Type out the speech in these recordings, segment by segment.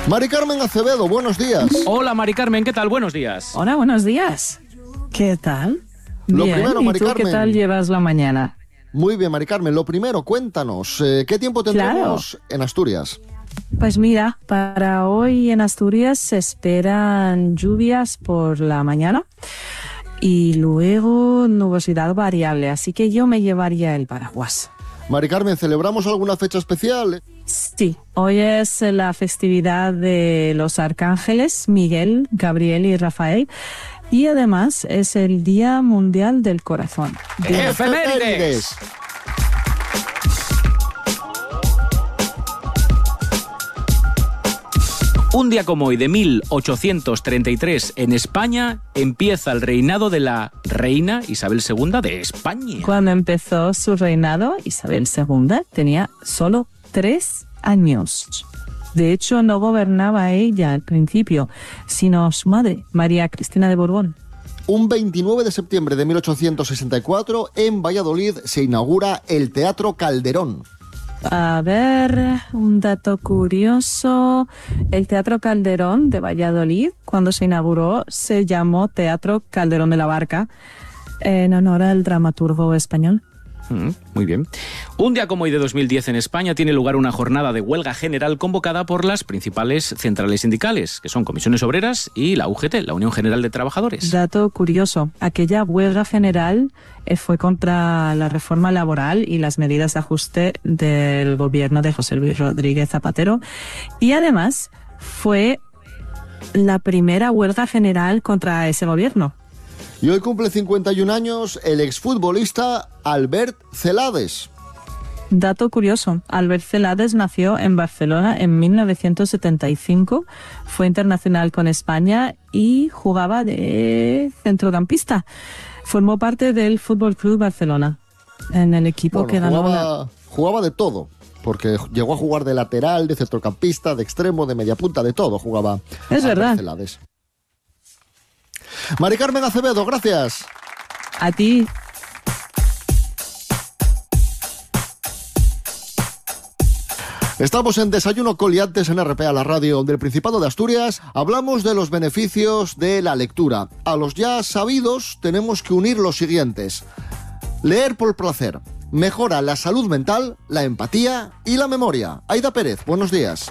Mari Carmen Acevedo, buenos días. Hola, Mari Carmen, ¿qué tal? Buenos días. Hola, buenos días. ¿Qué tal? Lo Bien, primero, Mari ¿y tú Carmen, qué tal llevas la mañana? Muy bien, Mari Carmen. Lo primero, cuéntanos, ¿qué tiempo tendremos en Asturias? Pues mira, para hoy en Asturias se esperan lluvias por la mañana y luego nubosidad variable, así que yo me llevaría el paraguas. Mari Carmen, ¿celebramos alguna fecha especial? Sí, hoy es la festividad de los arcángeles Miguel, Gabriel y Rafael, y además es el Día Mundial del Corazón. ¡Efemérides! Un día como hoy de 1833 en España empieza el reinado de la reina Isabel II de España. Cuando empezó su reinado, Isabel II tenía solo 3 años. De hecho, no gobernaba ella al principio, sino su madre, María Cristina de Borbón. Un 29 de septiembre de 1864, en Valladolid, se inaugura el Teatro Calderón. A ver, un dato curioso. El Teatro Calderón de Valladolid, cuando se inauguró, se llamó Teatro Calderón de la Barca, en honor al dramaturgo español. Muy bien. Un día como hoy de 2010 en España tiene lugar una jornada de huelga general convocada por las principales centrales sindicales, que son Comisiones Obreras y la UGT, la Unión General de Trabajadores. Dato curioso, aquella huelga general fue contra la reforma laboral y las medidas de ajuste del gobierno de José Luis Rodríguez Zapatero, y además fue la primera huelga general contra ese gobierno. Y hoy cumple 51 años el exfutbolista Albert Celades. Dato curioso, Albert Celades nació en Barcelona en 1975, fue internacional con España y jugaba de centrocampista. Formó parte del Fútbol Club Barcelona, en el equipo que ganó. Jugaba de todo, porque llegó a jugar de lateral, de centrocampista, de extremo, de media punta, de todo jugaba. Es verdad. Celades. Mari Carmen Acevedo, gracias. A ti. Estamos en Desayuno Coliantes en RPA, la radio del Principado de Asturias. Hablamos de los beneficios de la lectura. A los ya sabidos tenemos que unir los siguientes. Leer por placer. Mejora la salud mental, la empatía y la memoria. Aida Pérez, buenos días.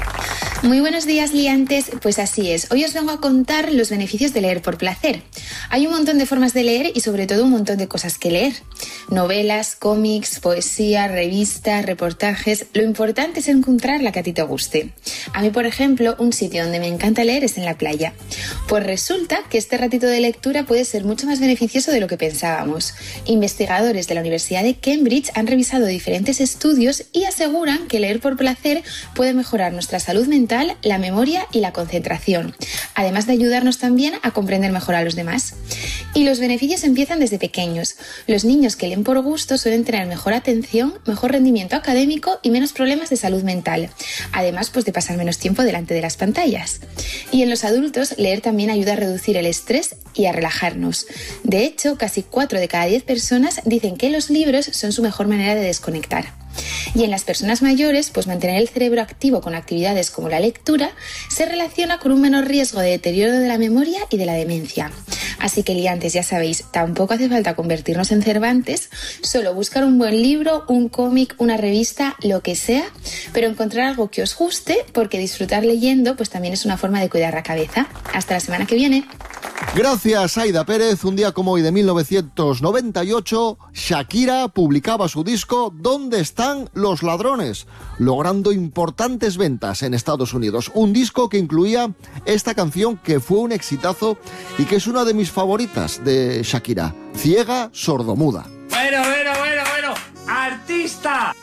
Muy buenos días, liantes. Pues así es. Hoy os vengo a contar los beneficios de leer por placer. Hay un montón de formas de leer y sobre todo un montón de cosas que leer. Novelas, cómics, poesía, revistas, reportajes. Lo importante es encontrar la que a ti te guste. A mí, por ejemplo, un sitio donde me encanta leer es en la playa. Pues resulta que este ratito de lectura puede ser mucho más beneficioso de lo que pensábamos. Investigadores de la Universidad de Cambridge han revisado diferentes estudios y aseguran que leer por placer puede mejorar nuestra salud mental, la memoria y la concentración, además de ayudarnos también a comprender mejor a los demás. Y los beneficios empiezan desde pequeños. Los niños que leen por gusto suelen tener mejor atención, mejor rendimiento académico y menos problemas de salud mental, además pues de pasar menos tiempo delante de las pantallas. Y en los adultos, leer también ayuda a reducir el estrés y a relajarnos. De hecho, casi 4 de cada 10 personas dicen que los libros son su mejor manera de desconectar. Y en las personas mayores, pues mantener el cerebro activo con actividades como la lectura se relaciona con un menor riesgo de deterioro de la memoria y de la demencia. Así que, liantes, ya sabéis, tampoco hace falta convertirnos en Cervantes, solo buscar un buen libro, un cómic, una revista, lo que sea, pero encontrar algo que os guste, porque disfrutar leyendo pues también es una forma de cuidar la cabeza. Hasta la semana que viene. Gracias, Aida Pérez. Un día como hoy de 1998, Shakira publicaba su disco ¿Dónde están los ladrones?, logrando importantes ventas en Estados Unidos. Un disco que incluía esta canción que fue un exitazo y que es una de mis favoritas de Shakira, Ciega, sordomuda. Bueno, artista.